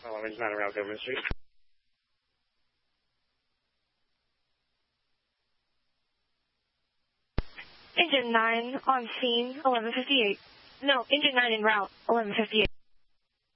Engine 9 around Government Street. Engine 9 on scene, 1158. No, Engine 9 en route, 1158.